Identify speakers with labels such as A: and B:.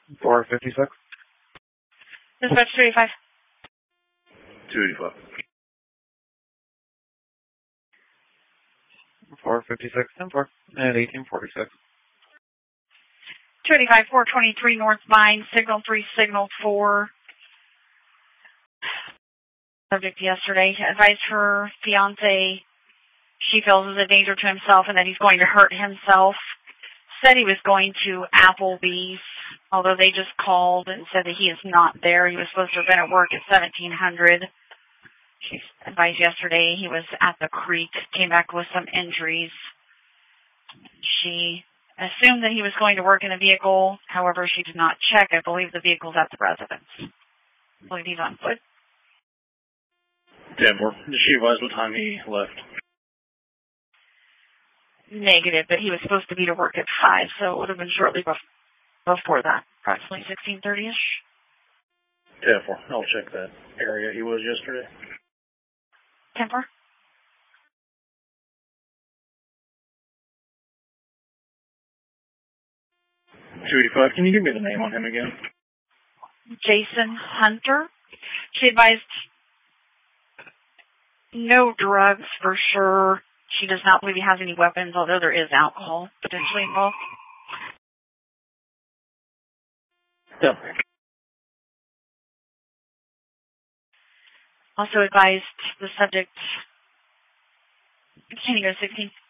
A: 456.
B: Dispatch 285.
C: 285.
A: 456, 10-4, at 1846.
B: 285, 423 North Vine, signal 3, signal 4. Subject yesterday advised her fiance she feels is a danger to himself and that he's going to hurt himself. Said he was going to Applebee's, although they just called and said that he is not there. He was supposed to have been at work at 1700. She advised yesterday he was at the creek, came back with some injuries. She assumed that he was going to work in a vehicle. However, she did not check. I believe the vehicle's at the residence. I believe he's on foot.
C: 10-4. Did she advise what time he left?
B: Negative, but he was supposed to be to work at 5, so it would have been shortly before that, approximately 16:30ish.
C: 10-4. I'll check that area he was yesterday.
B: 10-4.
C: Can you give me the name on him again?
B: Jason Hunter. She advised no drugs for sure. She does not believe he has any weapons, although there is alcohol potentially involved.
C: Yeah.
B: Also advised the subject, can you go 16?